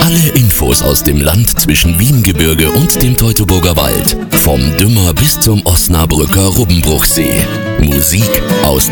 Alle Infos aus dem Land zwischen Wiengebirge und dem Teutoburger Wald. Vom Dümmer bis zum Osnabrücker Rubbenbruchsee. Musik aus